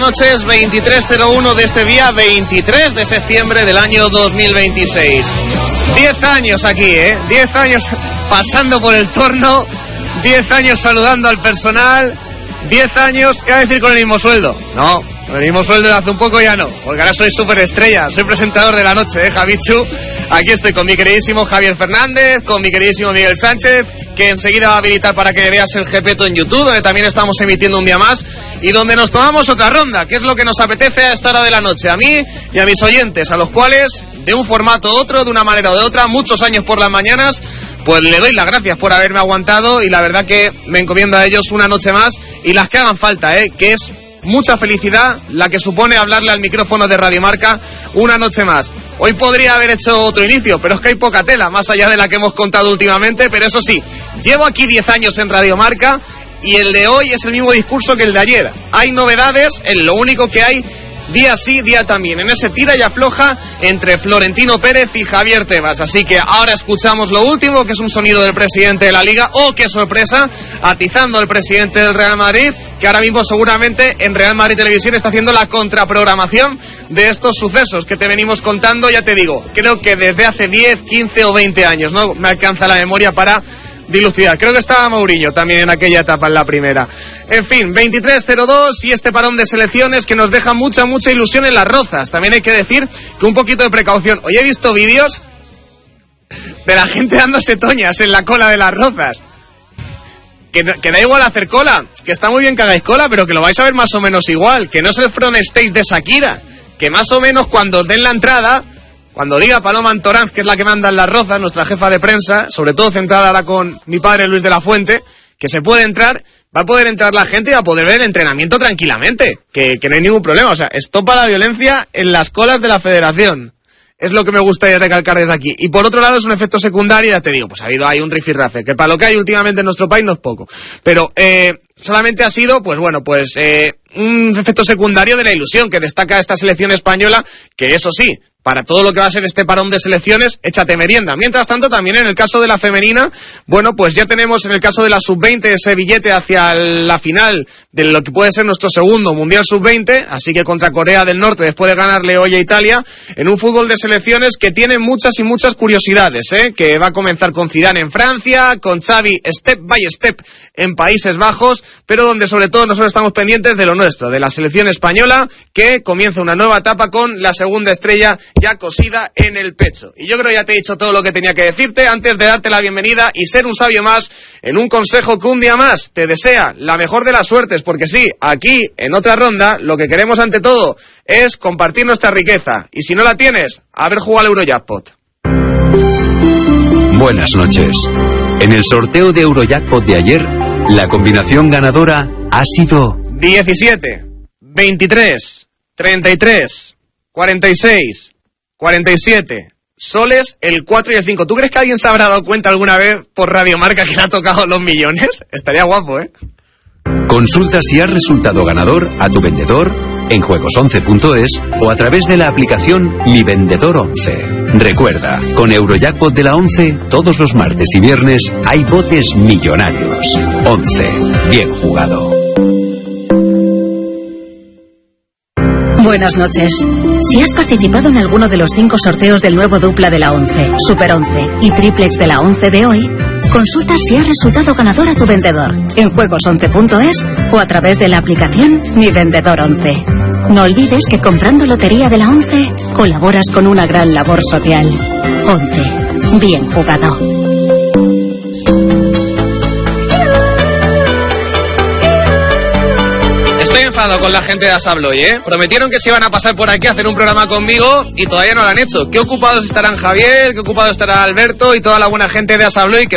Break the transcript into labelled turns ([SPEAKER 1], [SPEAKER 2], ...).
[SPEAKER 1] noches, 23:01 de este día 23 de septiembre del año 2026. 10 años aquí, 10 años pasando por el torno, 10 años saludando al personal, 10 años, ¿qué va a decir con el mismo sueldo? No, con el mismo sueldo de hace un poco ya no, porque ahora soy superestrella, soy presentador de la noche, Javichu. Aquí estoy con mi queridísimo Javier Fernández, con mi queridísimo Miguel Sánchez, que enseguida va a habilitar para que veas el Gepetto en YouTube, donde también estamos emitiendo un día más, y donde nos tomamos otra ronda, que es lo que nos apetece a esta hora de la noche, a mí y a mis oyentes, a los cuales, de un formato u otro, de una manera o de otra, muchos años por las mañanas, pues le doy las gracias por haberme aguantado, y la verdad que me encomiendo a ellos una noche más, y las que hagan falta, que es mucha felicidad la que supone hablarle al micrófono de Radio Marca una noche más. Hoy podría haber hecho otro inicio, pero es que hay poca tela, más allá de la que hemos contado últimamente, pero eso sí, llevo aquí 10 años en Radio Marca y el de hoy es el mismo discurso que el de ayer. Hay novedades, en lo único que hay día sí, día también, en ese tira y afloja entre Florentino Pérez y Javier Tebas. Así que ahora escuchamos lo último, que es un sonido del presidente de la Liga. ¡Oh, qué sorpresa! Atizando al presidente del Real Madrid, que ahora mismo seguramente en Real Madrid Televisión está haciendo la contraprogramación de estos sucesos que te venimos contando, ya te digo, creo que desde hace 10, 15 o 20 años, no me alcanza la memoria para dilucidar. Creo que estaba Mourinho también en aquella etapa, en la primera. En fin, 23:02 y este parón de selecciones que nos deja mucha ilusión en las Rozas. También hay que decir que un poquito de precaución. Hoy he visto vídeos de la gente dándose toñas en la cola de las Rozas. Que da igual hacer cola, que está muy bien que hagáis cola, pero que lo vais a ver más o menos igual, que no es el front stage de Shakira, que más o menos cuando os den la entrada, cuando diga Paloma Antoranz, que es la que manda en las Rozas, nuestra jefa de prensa, sobre todo centrada ahora con mi padre Luis de la Fuente, que se puede entrar, va a poder entrar la gente y va a poder ver el entrenamiento tranquilamente, que no hay ningún problema. O sea, estopa la violencia en las colas de la federación. Es lo que me gustaría recalcar desde aquí. Y por otro lado es un efecto secundario, ya te digo, pues ha habido ahí un rifirrafe, que para lo que hay últimamente en nuestro país no es poco. Pero solamente ha sido, pues bueno, pues un efecto secundario de la ilusión que destaca esta selección española, que eso sí, para todo lo que va a ser este parón de selecciones, échate merienda. Mientras tanto, también en el caso de la femenina, bueno, pues ya tenemos en el caso de la sub-20 ese billete hacia la final de lo que puede ser nuestro segundo Mundial sub-20, así que contra Corea del Norte, después de ganarle hoy a Italia, en un fútbol de selecciones que tiene muchas curiosidades, que va a comenzar con Zidane en Francia, con Xavi step by step en Países Bajos, pero donde sobre todo nosotros estamos pendientes de lo nuestro, de la selección española, que comienza una nueva etapa con la segunda estrella ya cosida en el pecho. Y yo creo que ya te he dicho todo lo que tenía que decirte antes de darte la bienvenida y ser un sabio más en un consejo que un día más te desea la mejor de las suertes, porque sí, aquí en otra ronda lo que queremos ante todo es compartir nuestra riqueza, y si no la tienes, haber jugado al Eurojackpot.
[SPEAKER 2] Buenas noches. En el sorteo de Eurojackpot de ayer, la combinación ganadora ha sido
[SPEAKER 1] 17, 23, 33, 46, 47, soles, el 4 y el 5. ¿Tú crees que alguien se habrá dado cuenta alguna vez por Radio Marca que le ha tocado los millones? Estaría guapo,
[SPEAKER 2] Consulta si has resultado ganador a tu vendedor en juegos11.es o a través de la aplicación Mi Vendedor 11. Recuerda, con Eurojackpot de la 11, todos los martes y viernes hay botes millonarios. 11. Bien jugado.
[SPEAKER 3] Buenas noches. Si has participado en alguno de los 5 sorteos del nuevo dupla de la 11, Super 11 y triplex de la 11 de hoy, consulta si has resultado ganador a tu vendedor en juegos11.es o a través de la aplicación Mi Vendedor 11. No olvides que comprando lotería de la 11 colaboras con una gran labor social. 11. Bien jugado.
[SPEAKER 1] Con la gente de Asabloy, Prometieron que se iban a pasar por aquí a hacer un programa conmigo y todavía no lo han hecho. Qué ocupados estarán Javier, qué ocupados estará Alberto y toda la buena gente de Asabloy, que